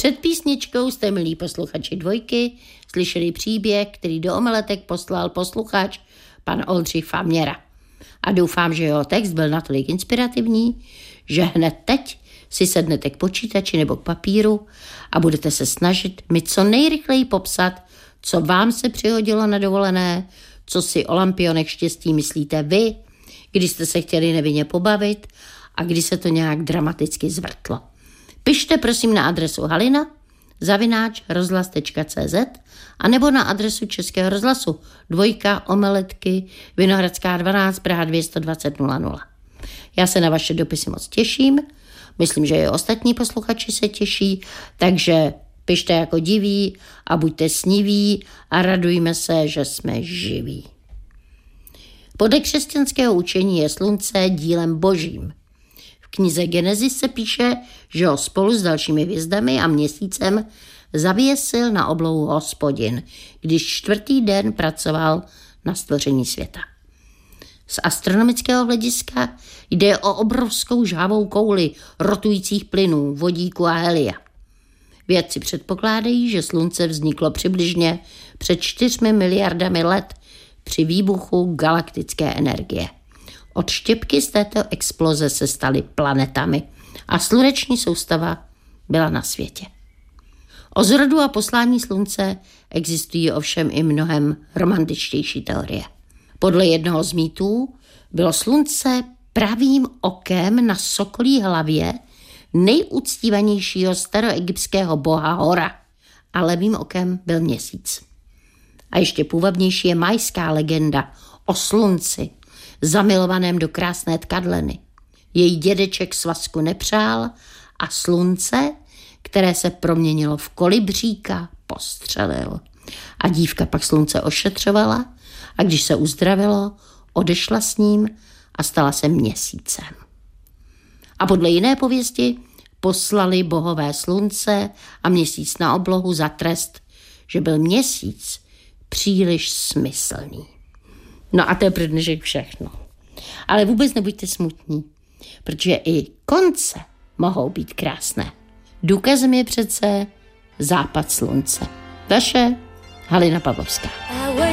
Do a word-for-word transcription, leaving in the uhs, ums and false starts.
Před písničkou jste, milí posluchači Dvojky, slyšeli příběh, který do omeletek poslal posluchač pan Oldřich Faměra. A doufám, že jeho text byl natolik inspirativní, že hned teď si sednete k počítači nebo k papíru a budete se snažit mi co nejrychleji popsat, co vám se přihodilo na dovolené, co si o lampionech štěstí myslíte vy, kdy jste se chtěli nevinně pobavit a kdy se to nějak dramaticky zvrtlo. Pište prosím na adresu halina zavináč rozhlas tečka cé zet a nebo na adresu Českého rozhlasu Dvojka Omeletky Vinohradská dvanáct Praha dvě stě dvacet nula nula. Já se na vaše dopisy moc těším, myslím, že i ostatní posluchači se těší, takže pište jako diví a buďte sniví a radujme se, že jsme živí. Podle křesťanského učení je slunce dílem božím. V knize Genesis se píše, že ho spolu s dalšími hvězdami a měsícem zavěsil na oblohu Hospodin, když čtvrtý den pracoval na stvoření světa. Z astronomického hlediska jde o obrovskou žhavou kouli rotujících plynů, vodíku a helia. Vědci předpokládají, že slunce vzniklo přibližně před čtyřmi miliardami let při výbuchu galaktické energie. Od štěpky z této exploze se staly planetami a sluneční soustava byla na světě. O zrodu a poslání slunce existují ovšem i mnohem romantičtější teorie. Podle jednoho z mýtů bylo slunce pravým okem na sokolí hlavě nejuctívanějšího staroegyptského boha Hora a levým okem byl měsíc. A ještě půvabnější je majská legenda o slunci, zamilovaném do krásné tkadleny. Její dědeček svazku nepřál a slunce, které se proměnilo v kolibříka, postřelil. A dívka pak slunce ošetřovala a když se uzdravilo, odešla s ním a stala se měsícem. A podle jiné pověsti poslali bohové slunce a měsíc na oblohu za trest, že byl měsíc příliš smyslný. No a to je pro dnešek všechno. Ale vůbec nebuďte smutní, protože i konce mohou být krásné. Důkazem je přece západ slunce. Vaše Halina Pavlovská.